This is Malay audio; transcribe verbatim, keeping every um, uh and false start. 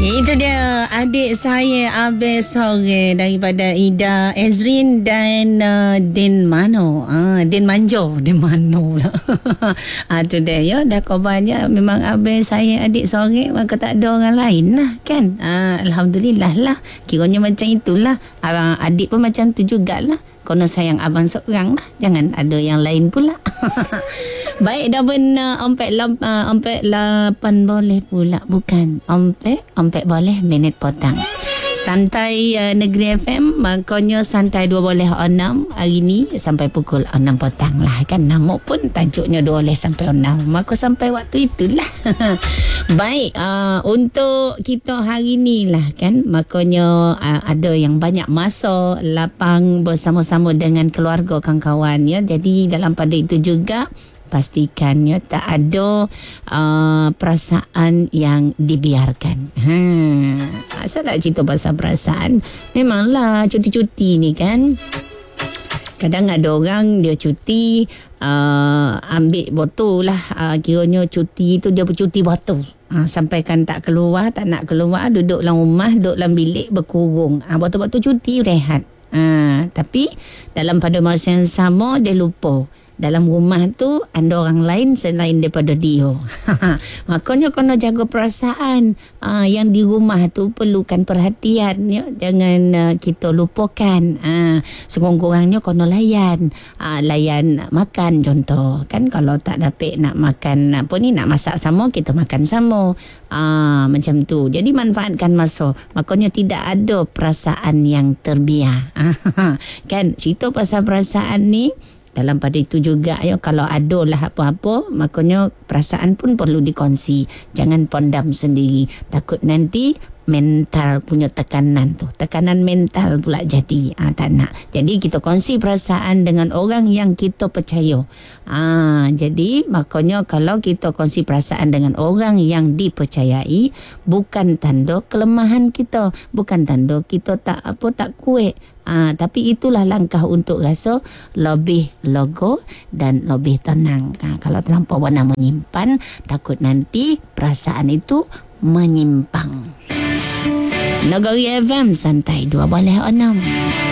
Itu dia adik saya Abel sore daripada Ida Ezrin dan uh, Din Mano. Ah, uh, Din Manjo, Din Mano lah. Ah, tu dia ya, dah kabarnya memang Abel saya adik sore, maka tak ada orang lain lah kan. Ah, alhamdulillah lah. Kiranya macam itulah. Abang adik pun macam tu jugalah. Kono sayang abang seorang lah. Jangan ada yang lain pula. Baik, dah benar ompek uh, ompek lapan boleh pula. Bukan ompek ompek boleh minit potang. Santai uh, Negeri F M, makanya santai dua boleh enam hari ni sampai pukul enam petang lah kan. Nama pun tajuknya dua boleh sampai enam. Maka sampai waktu itulah. Baik, uh, untuk kita hari ni lah kan, makanya uh, ada yang banyak masa lapang bersama-sama dengan keluarga kawan-kawan ya. Jadi dalam pada itu juga pastikan ya tak ada uh, perasaan yang dibiarkan. Ha, asal nak cerita pasal perasaan, memanglah cuti-cuti ni kan. Kadang ada orang dia cuti uh, ambil botol lah, uh, kiranya cuti tu dia bercuti botol. Ha, sampaikan tak keluar, tak nak keluar, duduk dalam rumah, duduk dalam bilik berkurung. Ha, botol-botol cuti rehat. Ha, tapi dalam pada masa yang sama dia lupa dalam rumah tu ada orang lain selain daripada dia. Makanya kena jaga perasaan. Uh, yang di rumah tu perlukan perhatian ya. Jangan uh, kita lupakan. Uh, Sekurang-kurangnya kena layan. Uh, layan makan contoh. Kan kalau tak dapat nak makan apa ni, nak masak sama, kita makan sama. Uh, macam tu. Jadi manfaatkan masa. Makanya tidak ada perasaan yang terbiar. Kan cerita pasal perasaan ni dalam pada itu juga ya, kalau ada lah apa-apa, makanya perasaan pun perlu dikongsi. Jangan pendam sendiri. Takut nanti mental punya tekanan tu. Tekanan mental pula jadi. Ha, tak nak. Jadi kita kongsi perasaan dengan orang yang kita percaya. Ha, jadi makanya kalau kita kongsi perasaan dengan orang yang dipercayai, bukan tanda kelemahan kita. Bukan tanda kita tak apa tak kuat. Ha, tapi itulah langkah untuk rasa lebih lega dan lebih tenang. Ha, kalau terlampau banyak menyimpan, takut nanti perasaan itu menyimpang. Negeri F M santai dua boleh enam.